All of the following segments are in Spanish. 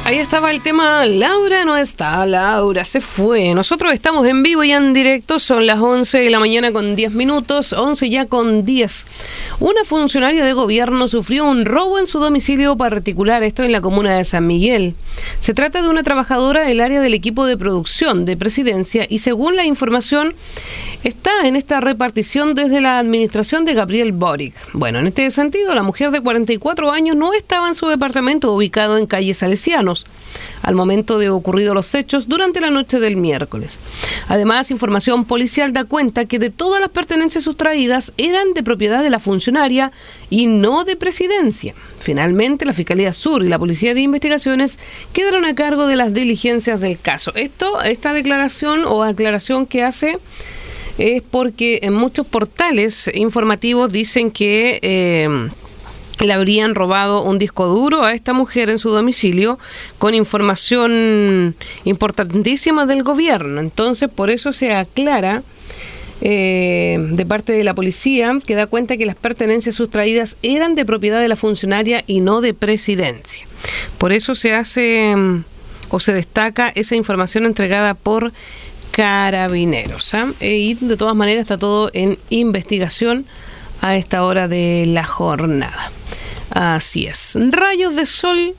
Ahí estaba el tema. Laura no está, Laura se fue. Nosotros estamos en vivo y en directo, son las 11 de la mañana con 10 minutos, 11 ya con 10. Una funcionaria de gobierno sufrió un robo en su domicilio particular, esto en la comuna de San Miguel. Se trata de una trabajadora del área del equipo de producción de Presidencia y según la información está en esta repartición desde la administración de Gabriel Boric. Bueno, en este sentido, la mujer de 44 años no estaba en su departamento ubicado en calle Salesianos al momento de ocurridos los hechos durante la noche del miércoles. Además, información policial da cuenta que de todas las pertenencias sustraídas eran de propiedad de la funcionaria y no de Presidencia. Finalmente, la Fiscalía Sur y la Policía de Investigaciones quedaron a cargo de las diligencias del caso. Esta declaración o aclaración que hace es porque en muchos portales informativos dicen que le habrían robado un disco duro a esta mujer en su domicilio con información importantísima del gobierno. Entonces, por eso se aclara de parte de la policía que da cuenta que las pertenencias sustraídas eran de propiedad de la funcionaria y no de Presidencia. Por eso se hace o se destaca esa información entregada por Carabineros, y de todas maneras está todo en investigación a esta hora de la jornada. Así es. Rayos de sol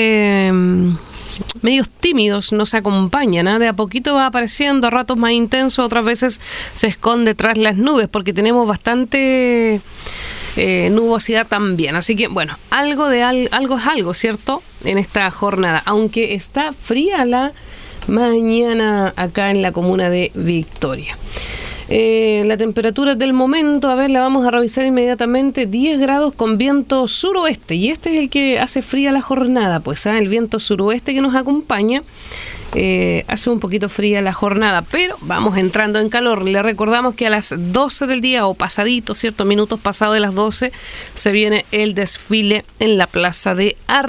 medios tímidos nos acompañan, de a poquito va apareciendo, a ratos más intenso, otras veces se esconde tras las nubes porque tenemos bastante nubosidad también. Así que bueno, algo es algo, ¿cierto? En esta jornada, aunque está fría la mañana acá en la comuna de Victoria. La temperatura del momento, a ver, la vamos a revisar inmediatamente. 10 grados con viento suroeste, y este es el que hace fría la jornada, pues el viento suroeste que nos acompaña hace un poquito fría la jornada, pero vamos entrando en calor. Le recordamos que a las 12 del día o pasadito, ciertos minutos pasados de las 12, se viene el desfile en la Plaza de Armas.